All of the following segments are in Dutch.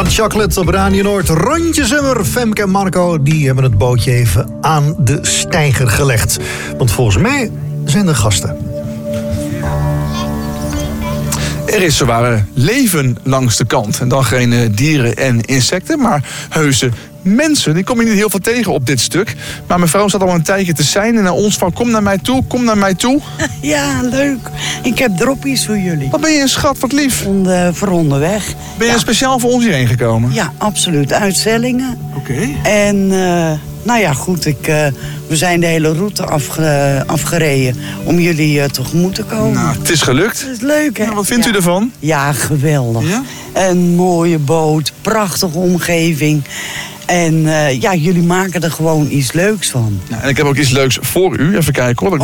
Hot Chocolate op Radio Noord. Rondje Summer. Femke en Marco die hebben het bootje even aan de steiger gelegd. Want volgens mij zijn er gasten. Er is zoware leven langs de kant. En dan geen dieren en insecten, maar heuse mensen. Die kom je niet heel veel tegen op dit stuk. Maar mevrouw staat al een tijdje te zijn en naar ons van kom naar mij toe, kom naar mij toe. Ja, leuk. Ik heb droppies voor jullie. Wat ben je een schat, wat lief. Voor onderweg. Ben je speciaal voor ons hierheen gekomen? Ja, absoluut. Uitzellingen. Oké. En nou ja, goed. We zijn de hele route afgereden om jullie tegemoet te komen. Nou, het is gelukt. Dat is leuk, hè? Nou, wat vindt u ervan? Ja, geweldig. Ja? Een mooie boot, prachtige omgeving. En ja, jullie maken er gewoon iets leuks van. Nou, en ik heb ook iets leuks voor u. Even kijken hoor.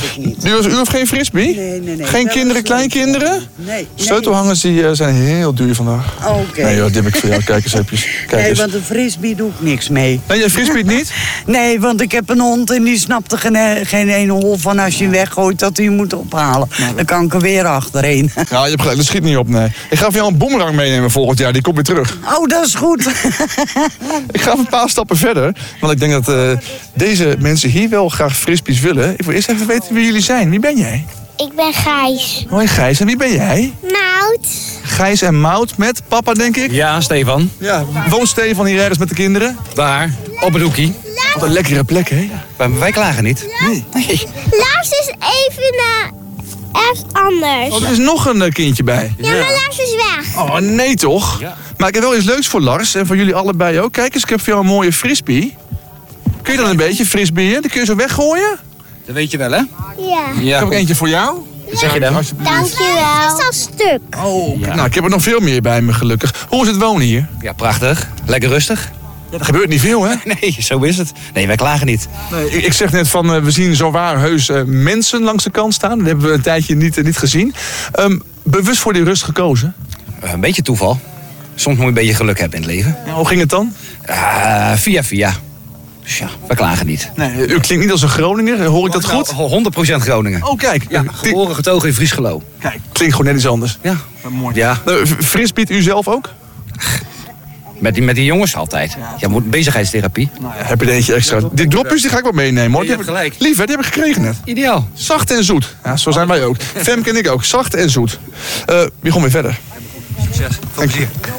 U hoeft geen frisbee? Nee. Geen kinderen, kleinkinderen? Nee. Sleutelhangers die zijn heel duur vandaag. Oké. Nee joh, dit heb ik voor jou. Kijk eens even. Kijk Nee, eens. want een frisbee doe ik niks mee. Nee, jij frisbeet niet? Nee, want ik heb een hond en die snapt er geen ene hol van als je hem weggooit dat hij hem moet ophalen. Dan kan ik er weer achterheen. Ja, je hebt gelijk. Dat schiet niet op, nee. Ik ga voor jou een boemerang meenemen volgend jaar. Die komt weer terug. Oh, dat is goed. Ik ga even een paar stappen verder. Want ik denk dat deze mensen hier wel graag frisbees willen. Ik wil eerst even weten wie jullie zijn. Wie ben jij? Ik ben Gijs. Hoi Gijs. En wie ben jij? Mout. Gijs en Mout met papa, denk ik? Ja, Stefan. Ja. Woont Stefan hier ergens met de kinderen? Daar, op het hoekie. Wat een lekkere plek, hè? Wij klagen niet. Nee. Lars is even ergens anders. Oh, er is nog een kindje bij. Ja, maar Lars is weg. Oh, nee toch? Ja. Maar ik heb wel iets leuks voor Lars en voor jullie allebei ook. Kijk eens, ik heb voor jou een mooie frisbee. Kun je dan een beetje frisbeeën? Die kun je zo weggooien. Dat weet je wel, hè? Ja. Ik heb ook eentje voor jou. Wat zeg je dan? Dankjewel. Het is al stuk. Oh, nou, ik heb er nog veel meer bij me, gelukkig. Hoe is het wonen hier? Ja, prachtig. Lekker rustig. Er gebeurt niet veel, hè? Nee, zo is het. Nee, wij klagen niet. Nee, ik zeg net van, we zien zowaar heus mensen langs de kant staan. Dat hebben we een tijdje niet gezien. Bewust voor die rust gekozen. Een beetje toeval. Soms moet je een beetje geluk hebben in het leven. Ja, hoe ging het dan? Via. Dus ja, wij klagen niet. Nee, u klinkt niet als een Groninger, hoor ik dat goed? 100% Groningen. Oh, kijk. Ja, geboren getogen in Friesgeloo. Kijk, klinkt gewoon net iets anders. Ja. Mooi. Ja, Frisbeet u zelf ook? met die jongens altijd. Ja, bezigheidstherapie. Nou ja, heb je er eentje extra. Die dropjes die ga ik wel meenemen, hoor. Je hebt gelijk. Lief, hè, die heb ik gekregen net. Ideaal. Zacht en zoet. Ja, zo zijn wij ook. Femke en ik ook. Zacht en zoet. We gaan weer verder. Succes. Veel plezier.